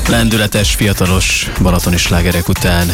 Lendületes, fiatalos balatoni slágerek után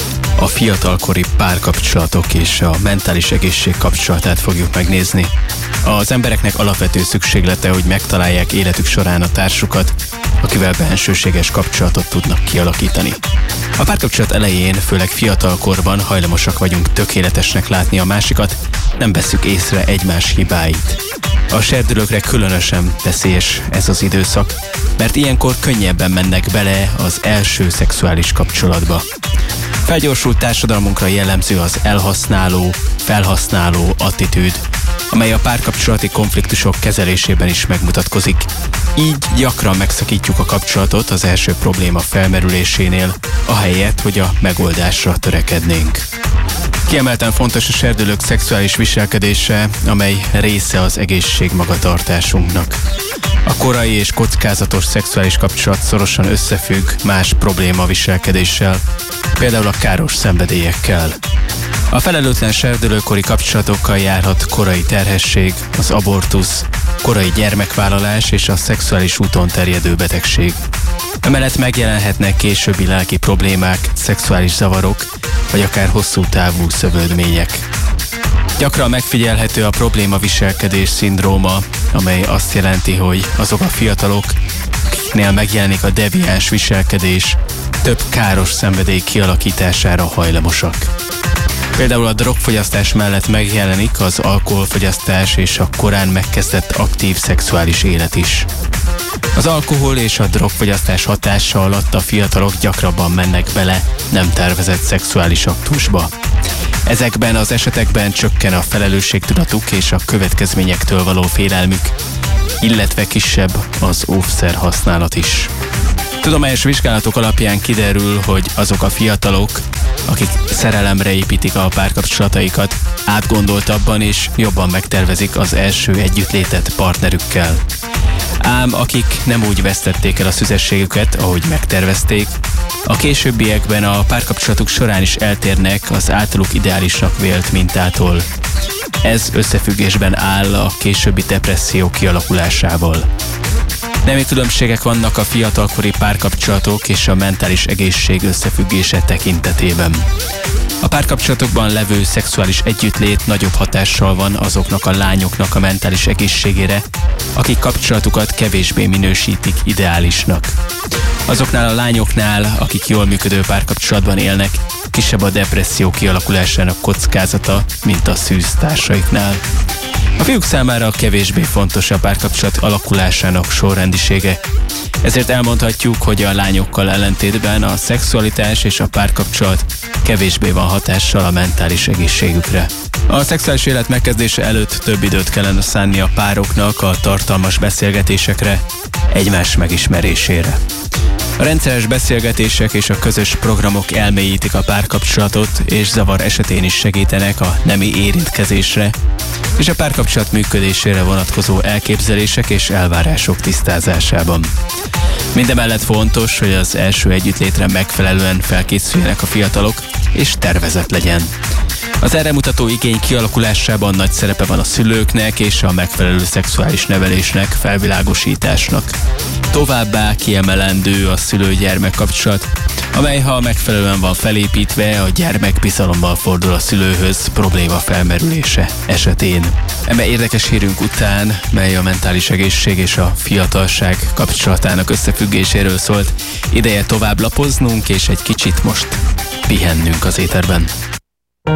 a fiatalkori párkapcsolatok és a mentális egészség kapcsolatát fogjuk megnézni. Az embereknek alapvető szükséglete, hogy megtalálják életük során a társukat, akivel bensőséges kapcsolatot tudnak kialakítani. A párkapcsolat elején, főleg fiatalkorban hajlamosak vagyunk tökéletesnek látni a másikat, nem vesszük észre egymás hibáit. A serdülőkre különösen veszélyes ez az időszak, mert ilyenkor könnyebben mennek bele az első szexuális kapcsolatba. Felgyorsult társadalmunkra jellemző az elhasználó, felhasználó attitűd, amely a párkapcsolati konfliktusok kezelésében is megmutatkozik. Így gyakran megszakítjuk a kapcsolatot az első probléma felmerülésénél, ahelyett, hogy a megoldásra törekednénk. Kiemelten fontos a serdülők szexuális viselkedése, amely része az egészségmagatartásunknak. A korai és kockázatos szexuális kapcsolat szorosan összefügg más probléma viselkedéssel, például a káros szenvedélyekkel. A felelőtlen serdülőkori kapcsolatokkal járhat korai terhesség, az abortusz, korai gyermekvállalás és a szexuális úton terjedő betegség. Emellett megjelenhetnek későbbi lelki problémák, szexuális zavarok, vagy akár hosszú távú szövődmények. Gyakran megfigyelhető a problémaviselkedés szindróma, amely azt jelenti, hogy azok a fiatalok, akiknél megjelenik a deviáns viselkedés, több káros szenvedély kialakítására hajlamosak. Például a drogfogyasztás mellett megjelenik az alkoholfogyasztás és a korán megkezdett aktív szexuális élet is. Az alkohol és a drogfogyasztás hatása alatt a fiatalok gyakrabban mennek bele nem tervezett szexuális aktusba. Ezekben az esetekben csökken a felelősségtudatuk és a következményektől való félelmük, illetve kisebb az óvszer használat is. Tudományos vizsgálatok alapján kiderül, hogy azok a fiatalok, akik szerelemre építik a párkapcsolataikat, átgondoltabban és jobban megtervezik az első együttlétet partnerükkel. Ám akik nem úgy vesztették el a szüzességüket, ahogy megtervezték, a későbbiekben a párkapcsolatuk során is eltérnek az általuk ideálisnak vélt mintától. Ez összefüggésben áll a későbbi depresszió kialakulásával. Nemi különbségek vannak a fiatalkori párkapcsolatok és a mentális egészség összefüggése tekintetében. A párkapcsolatokban levő szexuális együttlét nagyobb hatással van azoknak a lányoknak a mentális egészségére, akik kapcsolatukat kevésbé minősítik ideálisnak. Azoknál a lányoknál, akik jól működő párkapcsolatban élnek, kisebb a depresszió kialakulásának kockázata, mint a szűz társaiknál. A fiúk számára kevésbé fontos a párkapcsolat alakulásának sorrendisége. Ezért elmondhatjuk, hogy a lányokkal ellentétben a szexualitás és a párkapcsolat kevésbé van hatással a mentális egészségükre. A szexuális élet megkezdése előtt több időt kellene szánni a pároknak a tartalmas beszélgetésekre, egymás megismerésére. A rendszeres beszélgetések és a közös programok elmélyítik a párkapcsolatot, és zavar esetén is segítenek a nemi érintkezésre, és a párkapcsolat működésére vonatkozó elképzelések és elvárások tisztázásában. Mindemellett fontos, hogy az első együttlétre megfelelően felkészüljenek a fiatalok, és tervezett legyen. Az erre mutató igény kialakulásában nagy szerepe van a szülőknek és a megfelelő szexuális nevelésnek, felvilágosításnak. Továbbá kiemelendő a szülő-gyermek kapcsolat, amely ha megfelelően van felépítve, a gyermek bizalommal fordul a szülőhöz probléma felmerülése esetén. Eme érdekes hírünk után, mely a mentális egészség és a fiatalság kapcsolatának összefüggéséről szólt, ideje tovább lapoznunk és egy kicsit most pihennünk az éterben.